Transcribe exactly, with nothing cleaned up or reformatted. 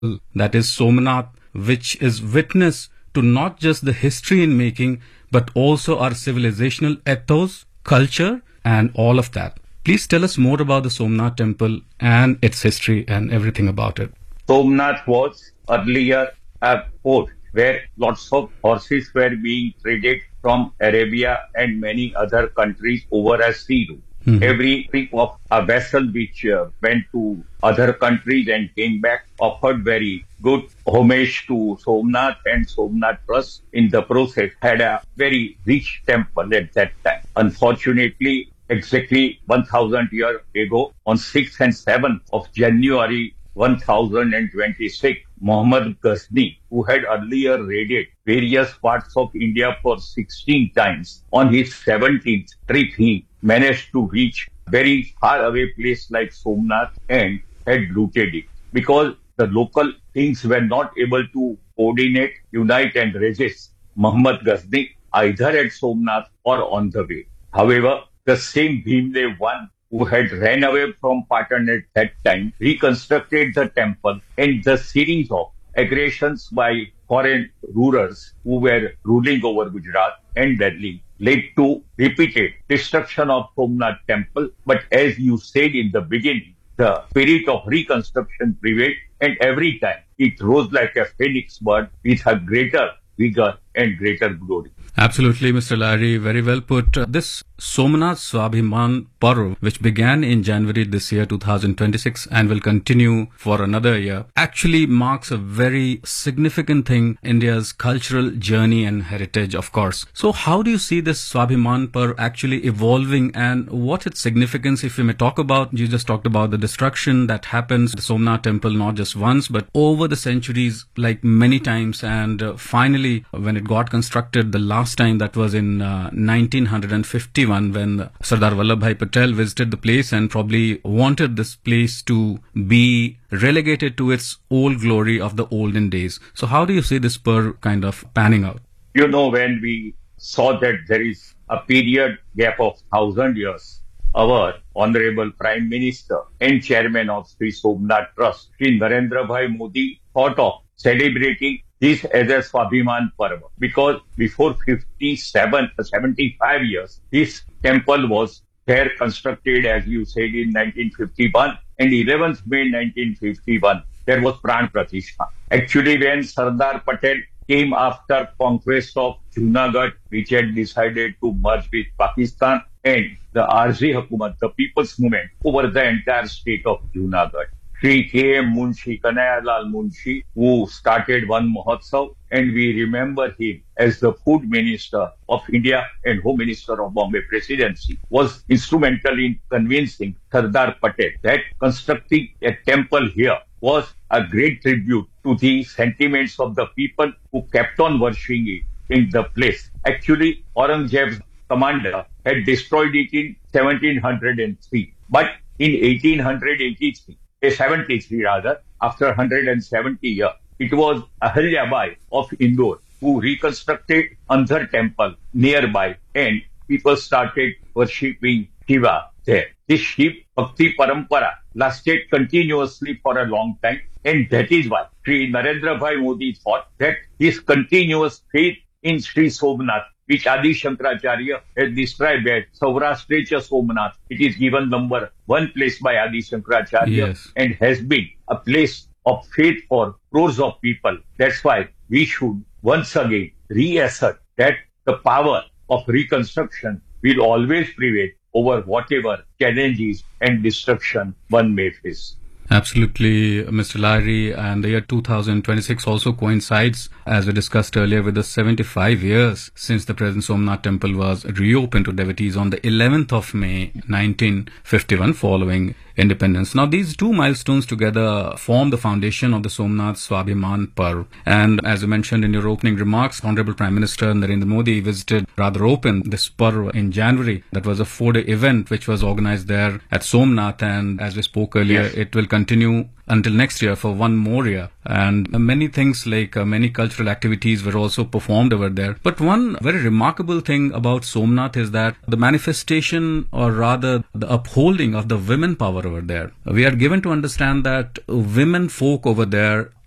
that is Somnath, which is witness to not just the history in making, but also our civilizational ethos, culture, and all of that. Please tell us more about the Somnath temple and its history and everything about it. Somnath was earlier a port where lots of horses were being traded from Arabia and many other countries over a sea route. Mm-hmm. Every trip of a vessel which uh, went to other countries and came back offered very good homage to Somnath, and Somnath Trust in the process had a very rich temple at that time. Unfortunately, exactly one thousand years ago, on sixth and seventh of January one thousand twenty-six, Muhammad Ghazni, who had earlier raided various parts of India for sixteen times, on his seventeenth trip he managed to reach very far away place like Somnath and had looted it. Because the local kings were not able to coordinate, unite and resist Muhammad Ghazni either at Somnath or on the way. However, the same Bhimdev I, who had ran away from Patan at that time, reconstructed the temple, and the series of aggressions by foreign rulers who were ruling over Gujarat and Delhi led to repeated destruction of Somnath temple. But as you said in the beginning, the spirit of reconstruction prevailed, and every time it rose like a phoenix bird with a greater vigor and greater glory. Absolutely, Mister Lahiri, very well put. Uh, this Somnath Swabhiman Parv, which began in January this year, two thousand twenty-six, and will continue for another year, actually marks a very significant thing, India's cultural journey and heritage, of course. So how do you see this Swabhiman Parv actually evolving, and what's its significance, if you may talk about? You just talked about the destruction that happens, the Somnath temple, not just once, but over the centuries, like many times, and uh, finally, when it got constructed the last Last time, that was in uh, nineteen fifty-one, when Sardar Vallabhbhai Patel visited the place and probably wanted this place to be relegated to its old glory of the olden days. So how do you see this Parv kind of panning out? You know, when we saw that there is a period gap of thousand years, our Honorable Prime Minister and Chairman of Sri Somnath Trust, Shri Narendra Bhai Modi, thought of celebrating this as a Swabhiman Parva, because before fifty-seven, seventy-five years, this temple was there constructed, as you said, in nineteen fifty-one, and eleventh of May nineteen fifty-one, there was Pran Pratishtha. Actually, when Sardar Patel came after conquest of Junagadh, which had decided to merge with Pakistan, and the Arzi Hukumat, the People's Movement, over the entire state of Junagadh. Shri K M Munshi, Kanayalal Munshi, who started one Mahotsav, and we remember him as the Food Minister of India and Home Minister of Bombay Presidency, was instrumental in convincing Sardar Patel that constructing a temple here was a great tribute to the sentiments of the people who kept on worshipping it in the place. Actually, Aurangzeb's commander had destroyed it in seventeen oh three, but in eighteen eighty-three, seventy-three rather, after one hundred seventy years, it was Ahilyabai of Indore who reconstructed Andhar temple nearby, and people started worshipping Shiva there. This Shiv Bhakti Parampara lasted continuously for a long time, and that is why Sri Narendra Bhai Modi thought that his continuous faith in Sri Somnath, which Adi Shankaracharya has described as Saurashtra Somnath. It is given number one place by Adi Shankaracharya, yes, and has been a place of faith for crores of people. That's why we should once again reassert that the power of reconstruction will always prevail over whatever challenges and destruction one may face. Absolutely, Mister Lahiri, and the year two thousand twenty-six also coincides, as we discussed earlier, with the seventy-five years since the present Somnath temple was reopened to devotees on the eleventh of May nineteen fifty-one, following independence. Now, these two milestones together form the foundation of the Somnath Swabhiman Parv. And as you mentioned in your opening remarks, Honorable Prime Minister Narendra Modi visited, rather opened this Parv in January. That was a four-day event which was organized there at Somnath, and as we spoke earlier, yes, it will continue until next year for one more year. And many things like uh, many cultural activities were also performed over there. But one very remarkable thing about Somnath is that the manifestation, or rather the upholding of the women power over there. We are given to understand that women folk over there